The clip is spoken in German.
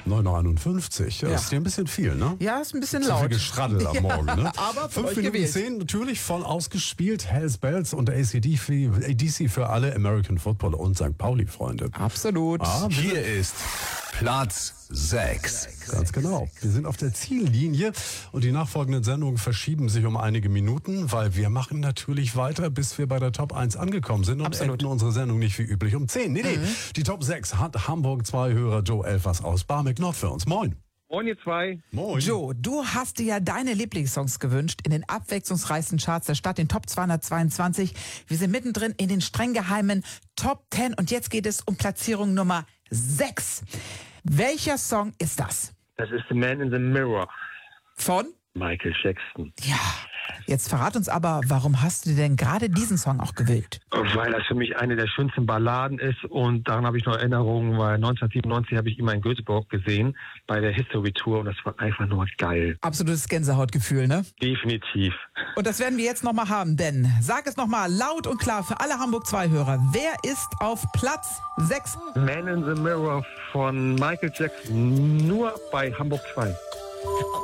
9:51. Ja, Ja. ist dir ein bisschen viel, ne? Ja, ist ein bisschen Zu viel laut. Gestraddel am Morgen, ne? Aber von 5 euch Minuten gewählt. 10, natürlich voll ausgespielt. Hells Bells und AC/DC für alle American Football und St. Pauli-Freunde. Absolut. Hier ist Platz 6. Ganz genau. Wir sind auf der Ziellinie und die nachfolgenden Sendungen verschieben sich um einige Minuten, weil wir machen natürlich weiter, bis wir bei der Top 1 angekommen sind und Absolut. enden unsere Sendung nicht wie üblich um 10. Nee, die Top 6 hat Hamburg 2 Hörer Joe Elfers aus Barmbek Nord für uns. Moin. Moin, ihr zwei. Moin. Joe, du hast dir ja deine Lieblingssongs gewünscht in den abwechslungsreichsten Charts der Stadt, den Top 222. Wir sind mittendrin in den streng geheimen Top 10 und jetzt geht es um Platzierung Nummer 6. Welcher Song ist das? Das ist The Man in the Mirror, Von? Michael Jackson. Ja. Jetzt verrat uns aber, warum hast du dir denn gerade diesen Song auch gewählt? Weil das für mich eine der schönsten Balladen ist und daran habe ich noch Erinnerungen, weil 1997 habe ich ihn mal in Göteborg gesehen bei der History Tour und das war einfach nur geil. Absolutes Gänsehautgefühl, ne? Definitiv. Und das werden wir jetzt nochmal haben, denn sag es nochmal laut und klar für alle Hamburg 2 Hörer. Wer ist auf Platz 6? Man in the Mirror von Michael Jackson, nur bei Hamburg 2.